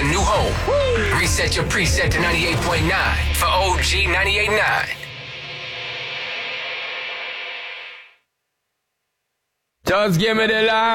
a new home. Reset your preset to 98.9 for OG 98.9. Just give me the line.